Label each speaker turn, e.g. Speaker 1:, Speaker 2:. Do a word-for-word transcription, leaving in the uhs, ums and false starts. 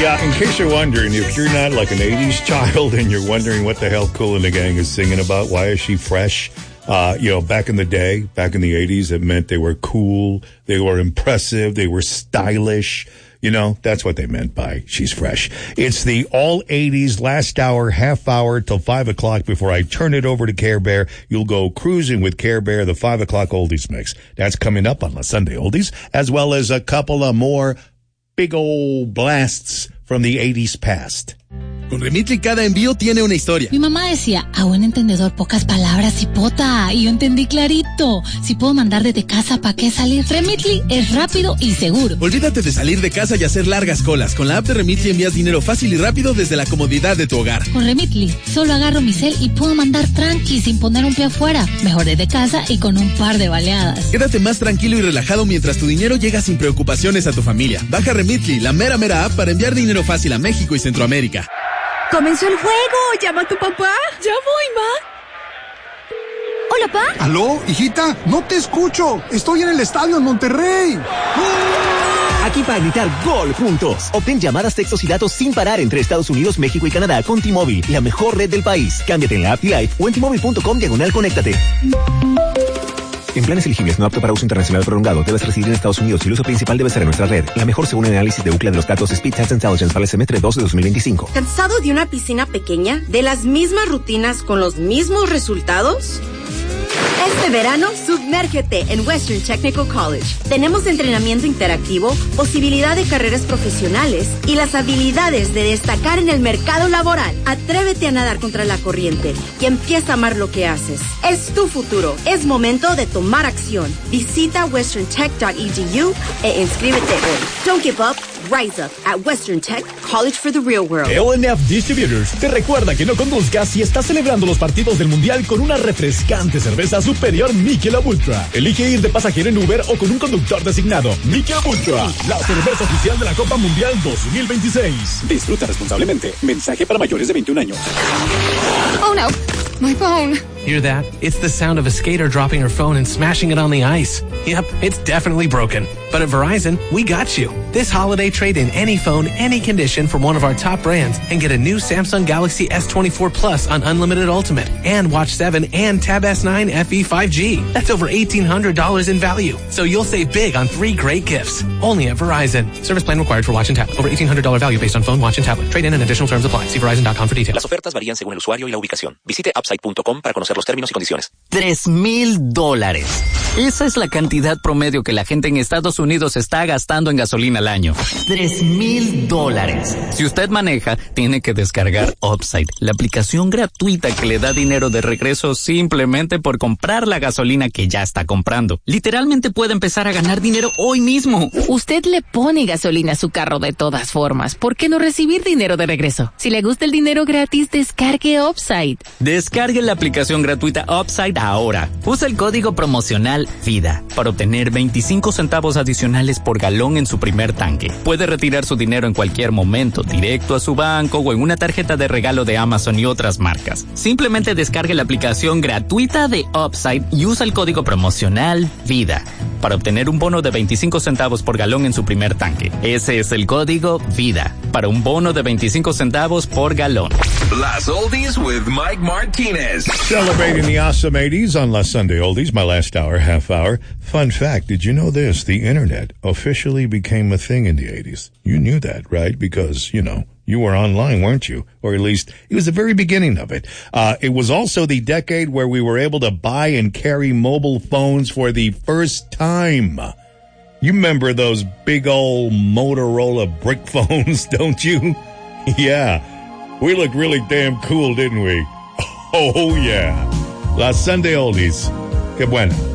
Speaker 1: Yeah, in case you're wondering, if you're not like an eighties child and you're wondering what the hell Kool and the Gang is singing about, why is she fresh? Uh, you know, back in the day, back in the eighties, it meant they were cool, they were impressive, they were stylish. You know, that's what they meant by she's fresh. It's the all eighties last hour, half hour till five o'clock before I turn it over to Care Bear. You'll go cruising with Care Bear, the five o'clock oldies mix. That's coming up on the Sunday Oldies, as well as a couple of more big old blasts from the eighties past.
Speaker 2: Con Remitly cada envío tiene una historia.
Speaker 3: Mi mamá decía, a buen entendedor, pocas palabras y pota. Y yo entendí clarito. Si puedo mandar desde casa, ¿para qué salir? Remitly es rápido y seguro.
Speaker 2: Olvídate de salir de casa y hacer largas colas. Con la app de Remitly envías dinero fácil y rápido desde la comodidad de tu hogar.
Speaker 3: Con Remitly, solo agarro mi cel y puedo mandar tranqui sin poner un pie afuera. Mejor desde casa y con un par de baleadas.
Speaker 2: Quédate más tranquilo y relajado mientras tu dinero llega sin preocupaciones a tu familia. Baja Remitly, la mera mera app para enviar dinero fácil a México y Centroamérica.
Speaker 4: ¡Comenzó el juego! ¡Llama a tu papá!
Speaker 3: ¡Ya voy, ma!
Speaker 4: ¿Hola, pa?
Speaker 5: ¿Aló, hijita? No te escucho. Estoy en el estadio en Monterrey.
Speaker 6: Aquí para gritar gol juntos. Obtén llamadas, textos y datos sin parar entre Estados Unidos, México y Canadá con T-Mobile, la mejor red del país. Cámbiate en la app T-Life o en T-Mobile punto com diagonal conéctate. En planes elegibles no apto para uso internacional prolongado, debes residir en Estados Unidos y el uso principal debe ser en nuestra red. La mejor según el análisis de Ookla de los datos Speed Test Intelligence para el semestre dos de dos mil veinticinco.
Speaker 7: ¿Cansado de una piscina pequeña? ¿De las mismas rutinas con los mismos resultados? Este verano, sumérgete en Western Technical College. Tenemos entrenamiento interactivo, posibilidad de carreras profesionales y las habilidades de destacar en el mercado laboral. Atrévete a nadar contra la corriente y empieza a amar lo que haces. Es tu futuro. Es momento de tomar acción. Visita western tech punto e d u e inscríbete hoy. Don't give up. Rise up at Western Tech College for the Real World.
Speaker 8: L N F Distributors te recuerda que no conduzcas si estás celebrando los partidos del Mundial con una refrescante cerveza superior Michelob Ultra. Elige ir de pasajero en Uber o con un conductor designado. Michelob Ultra, la cerveza oficial de la Copa Mundial dos mil veintiséis. Disfruta responsablemente. Mensaje para mayores de veintiún años.
Speaker 4: Oh no, my phone.
Speaker 9: Hear that? It's the sound of a skater dropping her phone and smashing it on the ice. Yep, it's definitely broken. But at Verizon, we got you. This holiday, trade in any phone, any condition from one of our top brands and get a new Samsung Galaxy S twenty-four Plus on Unlimited Ultimate and Watch seven and Tab S nine F E five G. That's over eighteen hundred dollars in value. So you'll save big on three great gifts. Only at Verizon. Service plan required for Watch and Tablet. Over eighteen hundred dollars value based on phone, watch, and tablet. Trade in and additional terms apply. See Verizon dot com for details.
Speaker 6: Las ofertas varían según el usuario y la ubicación. Visite upside punto com para conocer los términos y condiciones.
Speaker 10: Tres mil dólares. Esa es la cantidad promedio que la gente en Estados Unidos está gastando en gasolina al año. Tres mil dólares. Si usted maneja, tiene que descargar Upside, la aplicación gratuita que le da dinero de regreso simplemente por comprar la gasolina que ya está comprando. Literalmente puede empezar a ganar dinero hoy mismo.
Speaker 11: Usted le pone gasolina a su carro de todas formas. ¿Por qué no recibir dinero de regreso? Si le gusta el dinero gratis, descargue Upside.
Speaker 10: Descargue la aplicación gratuita Upside ahora. Usa el código promocional VIDA para obtener veinticinco centavos adicionales por galón en su primer tanque. Puede retirar su dinero en cualquier momento, directo a su banco o en una tarjeta de regalo de Amazon y otras marcas. Simplemente descargue la aplicación gratuita de Upside y usa el código promocional VIDA para obtener un bono de veinticinco centavos por galón en su primer tanque. Ese es el código VIDA para un bono de veinticinco centavos por galón.
Speaker 12: Las Oldies with Mike Martinez.
Speaker 1: Celebrating the awesome eighties on Las Sunday Oldies, my last hour, half hour. Fun fact, did you know this? The internet officially became a thing in the eighties. You knew that, right? Because, you know, you were online, weren't you? Or at least it was the very beginning of it. Uh, it was also the decade where we were able to buy and carry mobile phones for the first time. You remember those big old Motorola brick phones, don't you? Yeah. We looked really damn cool, didn't we? Oh, yeah. Las Sunday Oldies. Qué bueno.